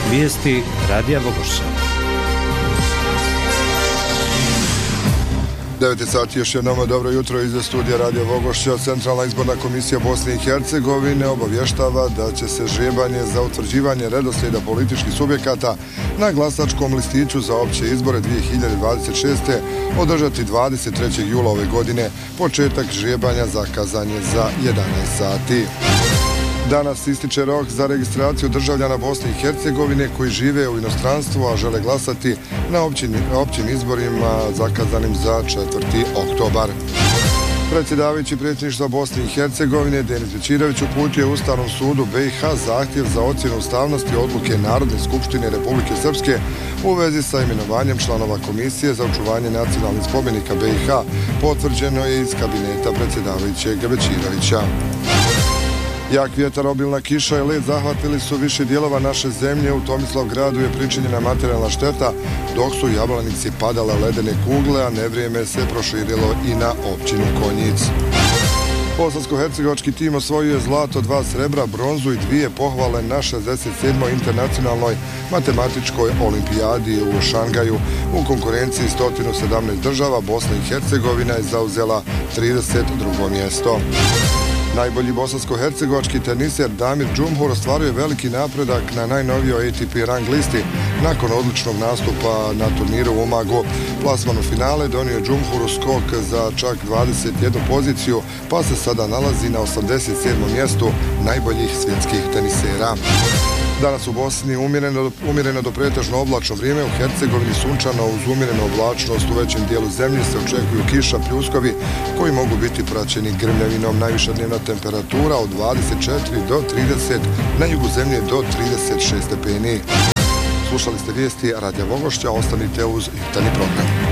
Vijesti Radija Vogošća. 9 sati, još jednom dobro jutro iz studija Radija Vogošća. Centralna izborna komisija Bosne i Hercegovine obavještava da će se žrebanje za utvrđivanje redoslijeda političkih subjekata na glasačkom listiću za opće izbore 2026. održati 23. jula ove godine. Početak žrebanja zakazan je za 11 sati. Danas ističe rok za registraciju državljana Bosne i Hercegovine koji žive u inostranstvu, a žele glasati na općim izborima zakazanim za 4. oktobar. Predsjedavajući predsjedništva Bosne i Hercegovine Denis Bećirović uputio je Ustavnom sudu BiH zahtjev za ocjenu ustavnosti odluke Narodne skupštine Republike Srpske u vezi sa imenovanjem članova Komisije za očuvanje nacionalnih spomenika BiH. Potvrđeno je iz kabineta predsjedavajućeg Bećirovića. Jak vjetar, obilna kiša i led zahvatili su više dijelova naše zemlje. U Tomislavgradu je pričinjena materijalna šteta, dok su u Jablanici padale ledene kugle, a nevrijeme se proširilo i na općinu Konjic. Bosansko-hercegovački tim osvojio je zlato, 2 srebra, bronzu i 2 pohvale na 67. internacionalnoj matematičkoj olimpijadi u Šangaju. U konkurenciji 117 država Bosna i Hercegovina je zauzela 32. mjesto. Najbolji bosansko-hercegovački teniser Damir Džumhur ostvaruje veliki napredak na najnovijoj ATP rang listi. Nakon odličnog nastupa na turniru u Umagu, plasman u finale donio Džumhuru skok za čak 21 poziciju, pa se sada nalazi na 87. mjestu najboljih svjetskih tenisera. Danas u Bosni umjereno do pretežno oblačno vrijeme, u Hercegovini sunčano uz umjerenu oblačnost, u većem dijelu zemlje se očekuju kiša, pljuskovi koji mogu biti praćeni grmljavinom. Najviša dnevna temperatura od 24 do 30, na jugu zemlje do 36 stepeni. Slušali ste vijesti Radija Vogošća, ostanite uz jutarnji program.